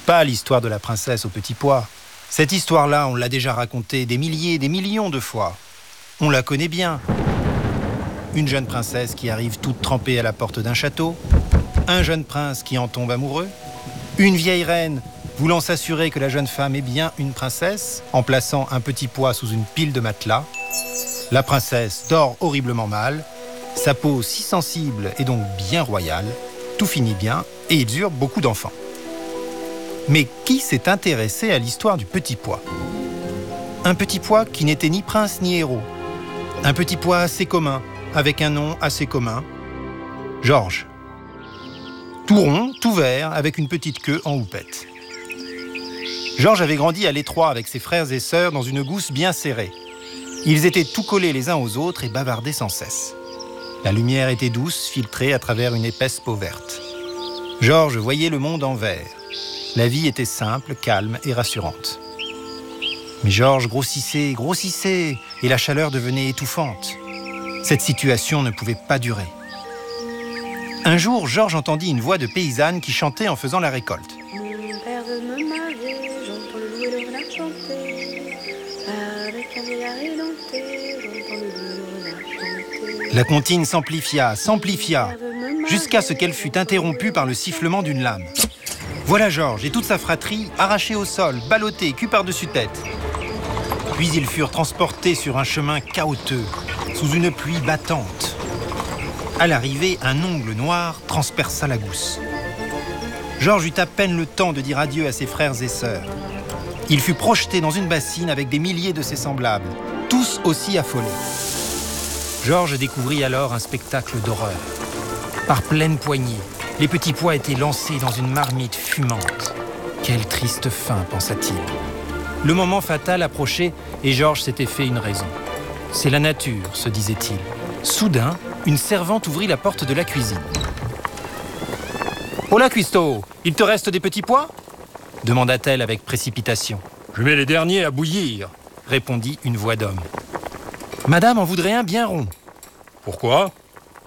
pas l'histoire de la princesse au petit pois. Cette histoire-là, on l'a déjà racontée des milliers, des millions de fois. On la connaît bien. Une jeune princesse qui arrive toute trempée à la porte d'un château, un jeune prince qui en tombe amoureux, une vieille reine voulant s'assurer que la jeune femme est bien une princesse en plaçant un petit pois sous une pile de matelas. La princesse dort horriblement mal, sa peau si sensible et donc bien royale, tout finit bien et ils eurent beaucoup d'enfants. Mais qui s'est intéressé à l'histoire du petit pois ? Un petit pois qui n'était ni prince ni héros. Un petit pois assez commun, avec un nom assez commun. Georges. Tout rond, tout vert, avec une petite queue en houppette. Georges avait grandi à l'étroit avec ses frères et sœurs dans une gousse bien serrée. Ils étaient tout collés les uns aux autres et bavardaient sans cesse. La lumière était douce, filtrée à travers une épaisse peau verte. Georges voyait le monde en vert. La vie était simple, calme et rassurante. Mais Georges grossissait, grossissait, et la chaleur devenait étouffante. Cette situation ne pouvait pas durer. Un jour, Georges entendit une voix de paysanne qui chantait en faisant la récolte. Mon père veut me marier, j'entends le loup et le renard chanter. Avec un vieillard édenté, j'entends le loup et le renard chanter. La comptine s'amplifia, jusqu'à ce qu'elle fût interrompue par le sifflement d'une lame. Voilà Georges et toute sa fratrie arrachés au sol, ballottés, cul par-dessus tête. Puis ils furent transportés sur un chemin chaotique, sous une pluie battante. À l'arrivée, un ongle noir transperça la gousse. Georges eut à peine le temps de dire adieu à ses frères et sœurs. Il fut projeté dans une bassine avec des milliers de ses semblables, tous aussi affolés. Georges découvrit alors un spectacle d'horreur. Par pleine poignée, les petits pois étaient lancés dans une marmite fumante. Quelle triste fin, pensa-t-il. Le moment fatal approchait et Georges s'était fait une raison. C'est la nature, se disait-il. Soudain, une servante ouvrit la porte de la cuisine. « Hola, cuistot, il te reste des petits pois ?» demanda-t-elle avec précipitation. « Je mets les derniers à bouillir », répondit une voix d'homme. « Madame en voudrait un bien rond. »« Pourquoi ?